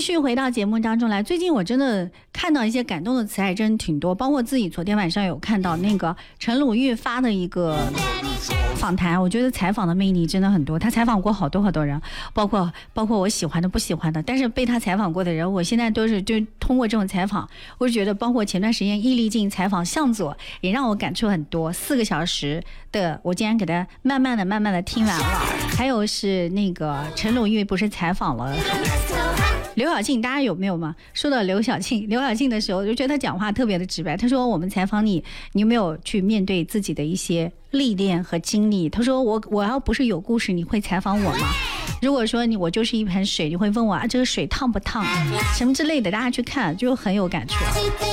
续回到节目当中来，最近我真的看到一些感动的词还真挺多，包括自己昨天晚上有看到那个陈鲁豫发的一个访谈，我觉得采访的魅力真的很多。他采访过好多人，包括我喜欢的不喜欢的，但是被他采访过的人，我现在都是就通过这种采访，我就觉得包括前段时间易立竞采访向佐，也让我感触很多。4个小时的，我竟然给他慢慢的听完了。还有是那个陈鲁豫不是采访了刘晓庆，大家有没有吗？说到刘晓庆的时候，我就觉得他讲话特别的直白。他说我们采访你，你有没有去面对自己的一些历练和经历？他说我要不是有故事，你会采访我吗？如果说我就是一盆水，你会问我啊，这个水烫不烫，什么之类的，大家去看就很有感触。